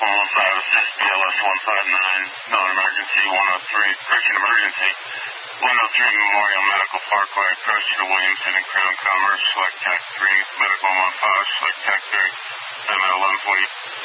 Medical 15 assist, BLS 159, non-emergency, 103, Christian emergency, 103 Memorial Medical Parkway, approach to Williamson and Crown Commerce, select Tech 3, Medical 15, select Tech 3, time at 11:40.